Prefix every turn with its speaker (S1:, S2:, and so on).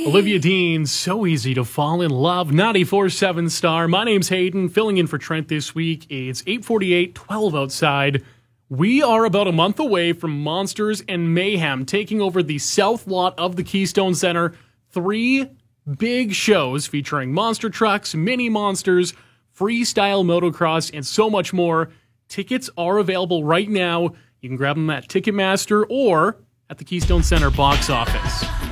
S1: Olivia Dean, so easy to fall in love. 94.7 Star. My name's Hayden, filling in for Trent this week. It's 8:48, 12 outside. We are about a month away from Monsters and Mayhem taking over the south lot of the Keystone Center. 3 big shows featuring monster trucks, mini monsters, freestyle motocross, and so much more. Tickets are available right now. You can grab them at Ticketmaster or at the Keystone Center box office.